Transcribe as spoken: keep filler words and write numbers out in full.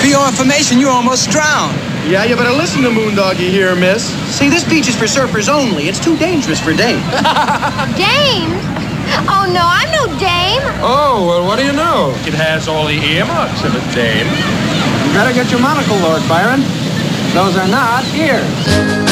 For your information, you almost drowned. Yeah, you better listen to Moondoggy here, miss. See, this beach is for surfers only. It's too dangerous for dames. Dame? Oh, no, I'm no dame. Oh, well, what do you know? It has all the earmarks of a dame. You better get your monocle, Lord Byron. Those are not ears.